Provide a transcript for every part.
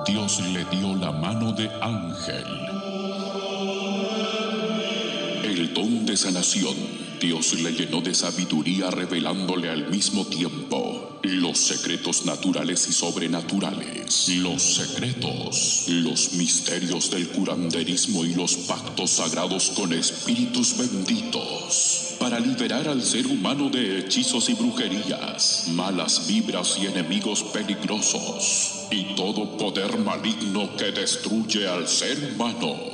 Dios le dio la mano de ángel. El don de sanación, Dios le llenó de sabiduría, revelándole al mismo tiempo los secretos naturales y sobrenaturales, los secretos, los misterios del curanderismo y los pactos sagrados con espíritus benditos, para liberar al ser humano de hechizos y brujerías, malas vibras y enemigos peligrosos, y todo poder maligno que destruye al ser humano.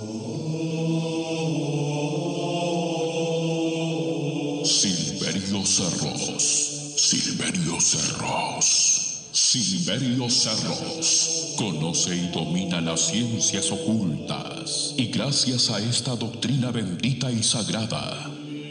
Silverio Cerros, Silverio Cerros, Silverio Cerros conoce y domina las ciencias ocultas, y gracias a esta doctrina bendita y sagrada,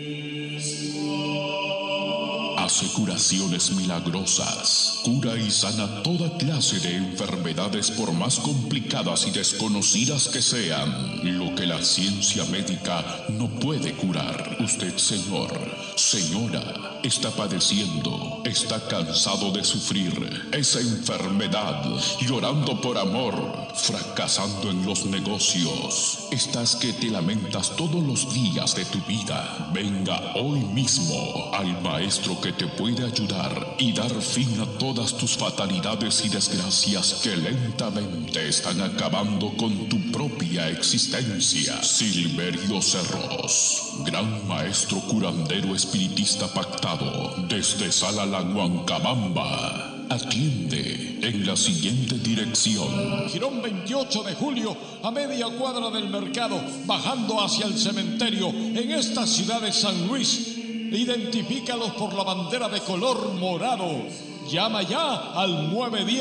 hace curaciones milagrosas, cura y sana toda clase de enfermedades, por más complicadas y desconocidas que sean, lo que la ciencia médica no puede curar. Usted, señor, señora, está padeciendo, está cansado de sufrir esa enfermedad, llorando por amor, fracasando en los negocios. Estás que te lamentas todos los días de tu vida. Venga hoy mismo al maestro que te puede ayudar y dar fin a todas tus fatalidades y desgracias que lentamente están acabando con tu propia existencia. Silverio Cerros, gran maestro curandero espiritista pactado desde Salalahuancabamba, atiende en la siguiente dirección: Jirón 28 de julio, a media cuadra del mercado, bajando hacia el cementerio, en esta ciudad de San Luis. Identifícalos por la bandera de color morado. Llama ya al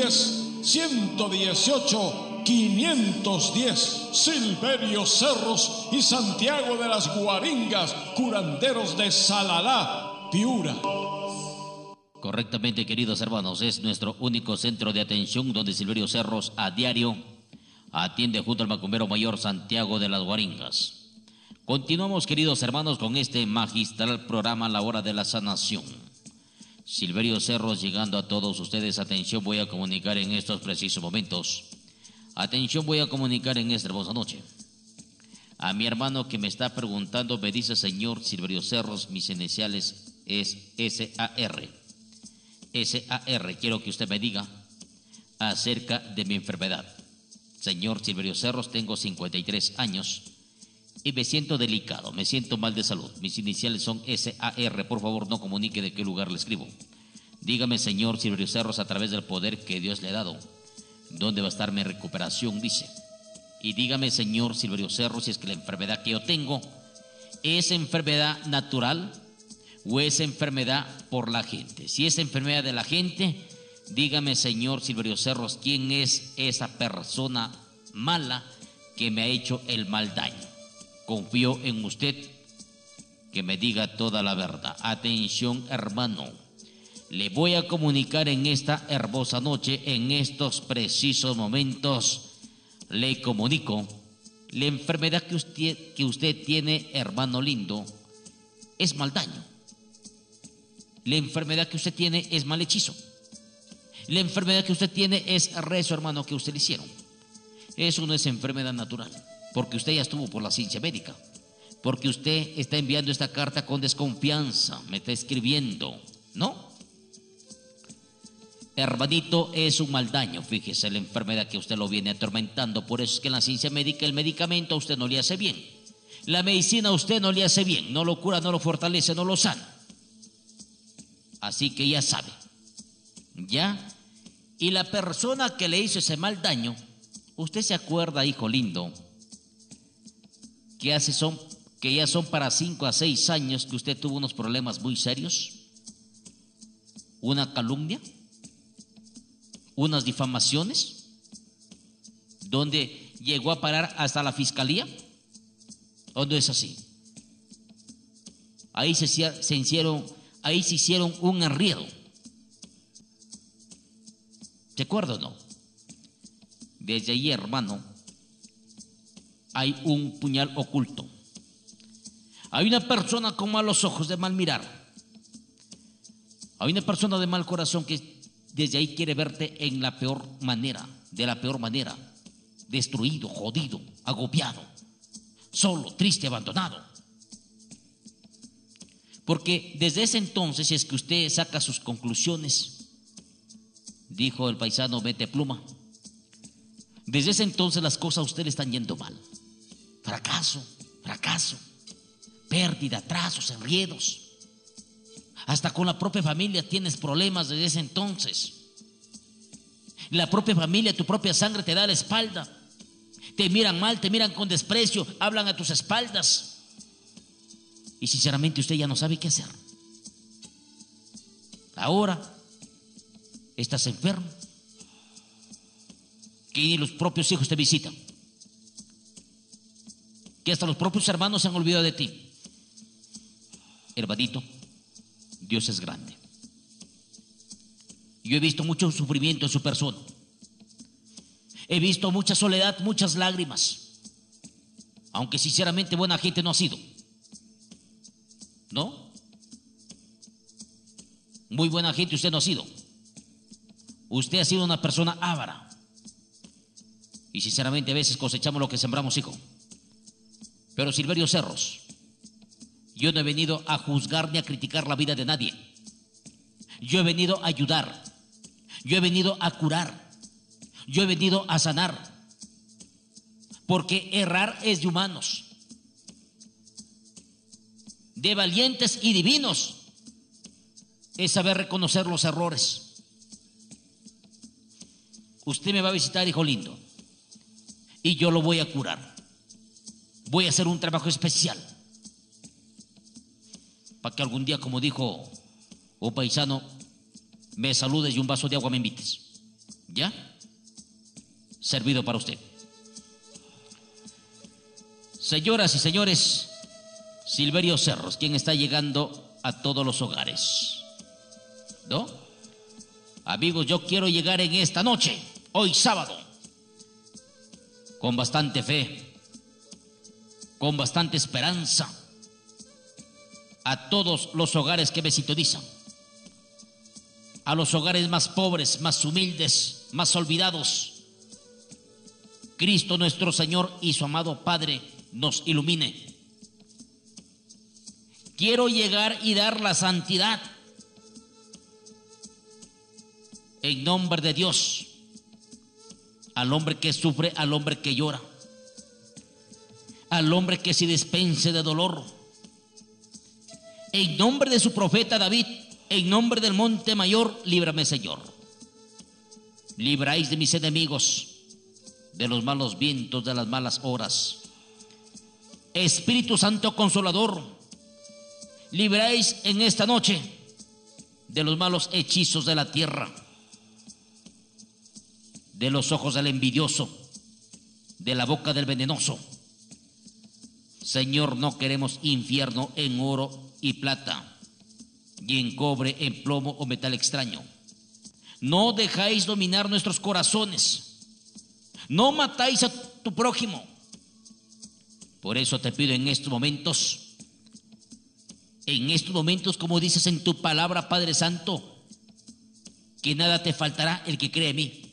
910-118-510. Silverio Cerros y Santiago de las Guaringas, curanderos de Salalá, Piura. Correctamente, queridos hermanos, es nuestro único centro de atención donde Silverio Cerros a diario atiende junto al macumbero mayor Santiago de las Guaringas. Continuamos, queridos hermanos, con este magistral programa La Hora de la Sanación. Silverio Cerros llegando a todos ustedes. Atención, voy a comunicar en estos precisos momentos. Atención, voy a comunicar en esta hermosa noche. A mi hermano que me está preguntando, me dice: señor Silverio Cerros, mis iniciales es SAR. SAR, quiero que usted me diga acerca de mi enfermedad. Señor Silverio Cerros, tengo 53 años y me siento delicado, me siento mal de salud. Mis iniciales son SAR, por favor no comunique de qué lugar le escribo. Dígame, señor Silverio Cerros, a través del poder que Dios le ha dado, ¿dónde va a estar mi recuperación? Dice. Y dígame, señor Silverio Cerros, si es que la enfermedad que yo tengo es enfermedad natural o es enfermedad por la gente. Si es enfermedad de la gente, dígame, señor Silverio Cerros, ¿quién es esa persona mala que me ha hecho el mal daño? Confío en usted que me diga toda la verdad. Atención, hermano, le voy a comunicar en esta hermosa noche, en estos precisos momentos, le comunico la enfermedad que usted tiene, hermano lindo, es mal daño. La enfermedad que usted tiene es mal hechizo. La enfermedad que usted tiene es rezo, hermano, que usted le hicieron. Eso no es enfermedad natural, porque usted ya estuvo por la ciencia médica, porque usted está enviando esta carta con desconfianza, me está escribiendo, ¿no? Hermanito, es un mal daño, fíjese, la enfermedad que usted lo viene atormentando. Por eso es que en la ciencia médica el medicamento a usted no le hace bien, la medicina a usted no le hace bien, no lo cura, no lo fortalece, no lo sana. Así que ya sabe, ¿ya? Y la persona que le hizo ese mal daño, usted se acuerda, hijo lindo, que ya son para 5 a 6 años que usted tuvo unos problemas muy serios, una calumnia, unas difamaciones, donde llegó a parar hasta la fiscalía, ¿o no es así? Ahí se hicieron un enredo. ¿Se acuerda o no? Desde ahí, hermano, hay un puñal oculto. Hay una persona con malos ojos, de mal mirar. Hay una persona de mal corazón que desde ahí quiere verte en la peor manera, de la peor manera, destruido, jodido, agobiado, solo, triste, abandonado. Porque desde ese entonces, si es que usted saca sus conclusiones, dijo el paisano Mete Pluma, desde ese entonces las cosas a usted le están yendo mal. Fracaso, pérdida, atrasos, enredos. Hasta con la propia familia tienes problemas desde ese entonces. La propia familia, tu propia sangre te da la espalda. Te miran mal, te miran con desprecio, hablan a tus espaldas. Y sinceramente usted ya no sabe qué hacer. Ahora estás enfermo, que ni los propios hijos te visitan, que hasta los propios hermanos se han olvidado de ti. Hermanito, Dios es grande. Yo he visto mucho sufrimiento en su persona. He visto mucha soledad, muchas lágrimas. Aunque sinceramente buena gente no ha sido. ¿No? Muy buena gente usted no ha sido. Usted ha sido una persona avara. Y sinceramente a veces cosechamos lo que sembramos, hijo. Pero Silverio Cerros, yo no he venido a juzgar ni a criticar la vida de nadie. Yo he venido a ayudar. Yo he venido a curar. Yo he venido a sanar. Porque errar es de humanos, de valientes y divinos es saber reconocer los errores. Usted me va a visitar, hijo lindo, y yo lo voy a curar. Voy a hacer un trabajo especial para que algún día, como dijo un paisano, me saludes y un vaso de agua me invites. ¿Ya? Servido para usted. Señoras y señores, Silverio Cerros, quien está llegando a todos los hogares. ¿No? Amigos, yo quiero llegar en esta noche, hoy sábado, con bastante fe, con bastante esperanza, a todos los hogares que me sintonizan, a los hogares más pobres, más humildes, más olvidados. Cristo nuestro Señor y su amado Padre nos ilumine. Quiero llegar y dar la santidad en nombre de Dios al hombre que sufre, al hombre que llora, al hombre que se dispense de dolor. En nombre de su profeta David, en nombre del monte mayor, líbrame, Señor. Libráis de mis enemigos, de los malos vientos, de las malas horas. Espíritu Santo Consolador, libráis en esta noche de los malos hechizos de la tierra, de los ojos del envidioso, de la boca del venenoso. Señor, no queremos infierno en oro y plata, y en cobre, en plomo o metal extraño. No dejáis dominar nuestros corazones. No matáis a tu prójimo. Por eso te pido en estos momentos, como dices en tu palabra, Padre Santo, que nada te faltará el que cree en mí.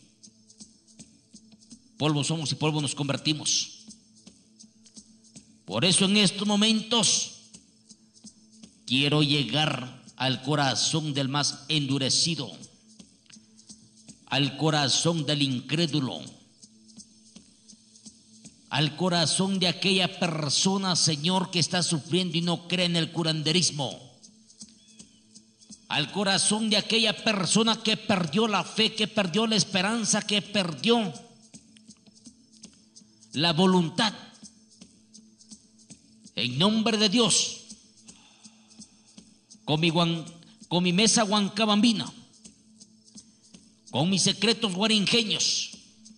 Polvo somos y polvo nos convertimos. Por eso en estos momentos quiero llegar al corazón del más endurecido, al corazón del incrédulo, al corazón de aquella persona, Señor, que está sufriendo y no cree en el curanderismo, al corazón de aquella persona que perdió la fe, que perdió la esperanza, que perdió la voluntad. En nombre de Dios, con mi mesa huancabambina, con mis secretos guarinjeños,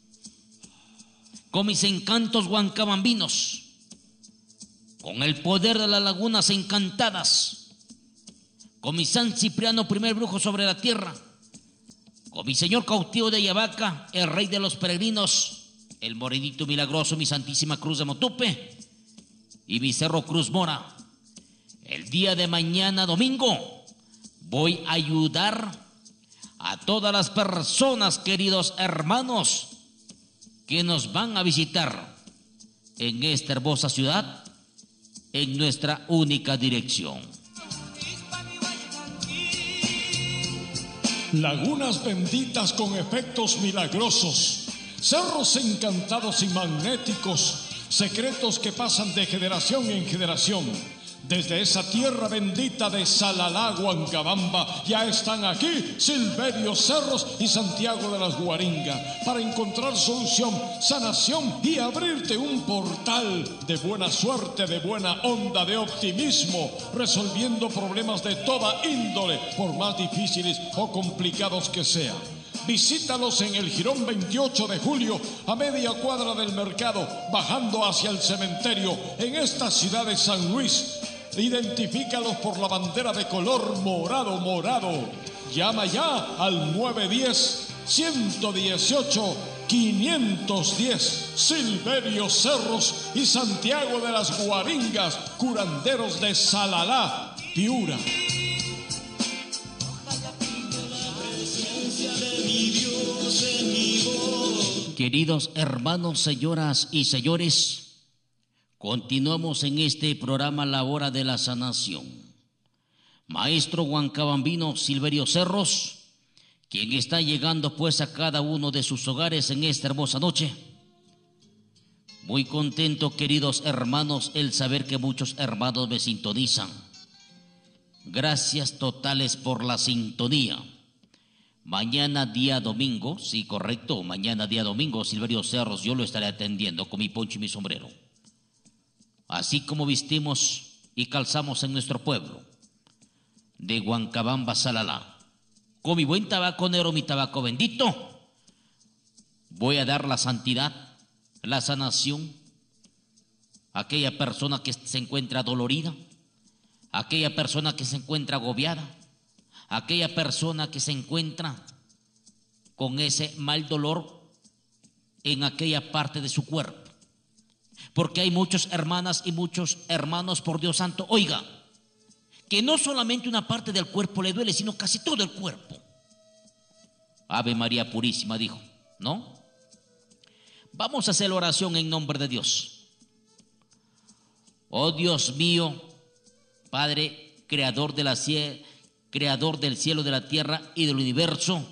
con mis encantos huancabambinos, con el poder de las lagunas encantadas, con mi San Cipriano, primer brujo sobre la tierra, con mi Señor cautivo de Yavaca, el rey de los peregrinos, el morenito milagroso, mi Santísima Cruz de Motupe y mi Cerro Cruz Mora. El día de mañana, domingo, voy a ayudar a todas las personas, queridos hermanos, que nos van a visitar en esta hermosa ciudad, en nuestra única dirección. Lagunas benditas con efectos milagrosos, cerros encantados y magnéticos, secretos que pasan de generación en generación. Desde esa tierra bendita de Salalá, Huancabamba, ya están aquí Silverio Cerros y Santiago de las Guaringas para encontrar solución, sanación y abrirte un portal de buena suerte, de buena onda, de optimismo, resolviendo problemas de toda índole, por más difíciles o complicados que sean. Visítalos en el Jirón 28 de julio, a media cuadra del mercado, bajando hacia el cementerio, en esta ciudad de San Luis. Identifícalos por la bandera de color morado. Llama ya al 910-118-510. Silverio Cerros y Santiago de las Guaringas, curanderos de Salalá, Piura. Queridos hermanos, señoras y señores, continuamos en este programa La Hora de la Sanación. Maestro huancabambino Silverio Cerros, quien está llegando pues a cada uno de sus hogares en esta hermosa noche. Muy contento, queridos hermanos, el saber que muchos hermanos me sintonizan. Gracias totales por la sintonía. Mañana día domingo, sí, correcto, mañana día domingo, Silverio Cerros, yo lo estaré atendiendo con mi poncho y mi sombrero. Así como vestimos y calzamos en nuestro pueblo de Huancabamba, Salalá, con mi buen tabaco negro, mi tabaco bendito, voy a dar la santidad, la sanación a aquella persona que se encuentra dolorida, a aquella persona que se encuentra agobiada, a aquella persona que se encuentra con ese mal dolor en aquella parte de su cuerpo. Porque hay muchas hermanas y muchos hermanos, por Dios santo, oiga, que no solamente una parte del cuerpo le duele, sino casi todo el cuerpo. Ave María Purísima, dijo, ¿no? Vamos a hacer la oración en nombre de Dios. Oh Dios mío, Padre, creador del cielo, de la tierra y del universo,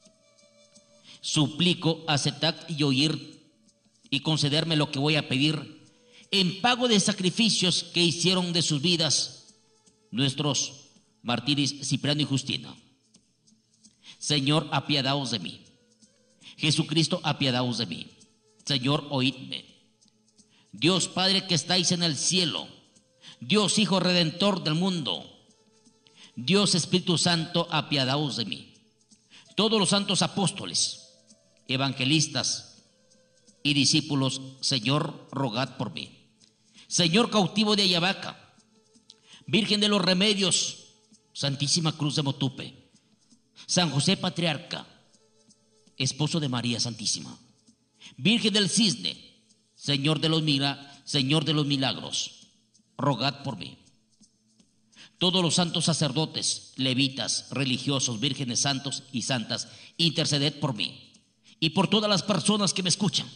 suplico aceptar y oír y concederme lo que voy a pedir en pago de sacrificios que hicieron de sus vidas nuestros mártires Cipriano y Justina. Señor, apiadaos de mí. Jesucristo, apiadaos de mí. Señor, oídme. Dios Padre que estáis en el cielo, Dios Hijo Redentor del mundo, Dios Espíritu Santo, apiadaos de mí. Todos los santos apóstoles, evangelistas y discípulos, Señor, rogad por mí. Señor cautivo de Ayabaca, Virgen de los Remedios, Santísima Cruz de Motupe, San José Patriarca, esposo de María Santísima, Virgen del Cisne, Señor de los milagros, rogad por mí. Todos los santos sacerdotes, levitas, religiosos, vírgenes santos y santas, interceded por mí y por todas las personas que me escuchan.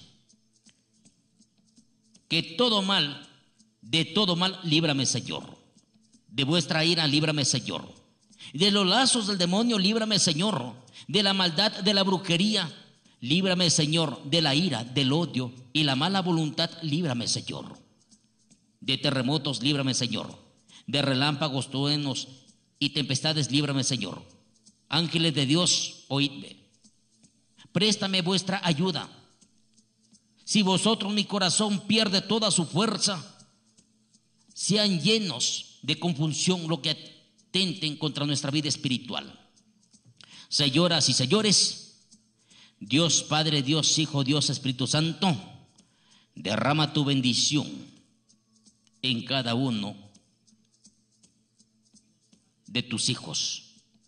Que de todo mal, líbrame, Señor. De vuestra ira, líbrame, Señor. De los lazos del demonio, líbrame, Señor. De la maldad, de la brujería, líbrame, Señor. De la ira, del odio y la mala voluntad, líbrame, Señor. De terremotos, líbrame, Señor. De relámpagos, truenos y tempestades, líbrame, Señor. Ángeles de Dios, oídme. Préstame vuestra ayuda. Si vosotros, mi corazón pierde toda su fuerza, sean llenos de confusión lo que atenten contra nuestra vida espiritual. Señoras y señores, Dios Padre, Dios Hijo, Dios Espíritu Santo, derrama tu bendición en cada uno de tus hijos.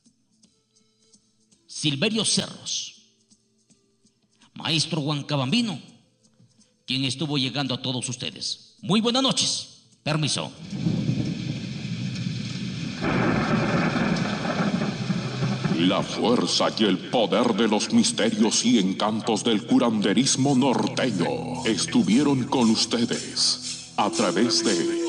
Silverio Cerros, maestro huancabambino, quien estuvo llegando a todos ustedes. Muy buenas noches. Permiso. La fuerza y el poder de los misterios y encantos del curanderismo norteño estuvieron con ustedes a través de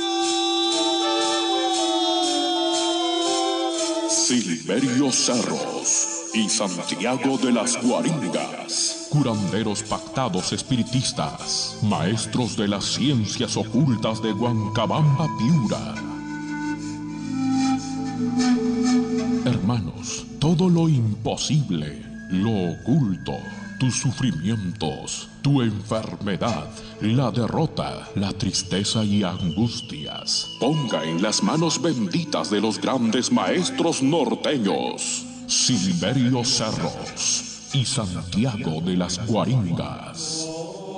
Silverio Cerros y Santiago de las Guaringas, curanderos pactados espiritistas, maestros de las ciencias ocultas de Huancabamba, Piura. Hermanos, todo lo imposible, lo oculto, tus sufrimientos, tu enfermedad, la derrota, la tristeza y angustias, ponga en las manos benditas de los grandes maestros norteños, Silverio Cerros y Santiago de las Guaringas,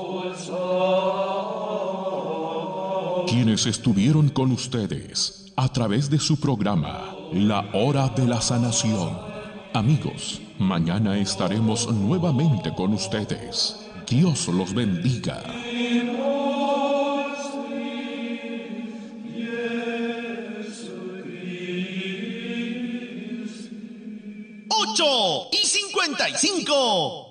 quienes estuvieron con ustedes a través de su programa La Hora de la Sanación. Amigos, mañana estaremos nuevamente con ustedes. Dios los bendiga. 8:55.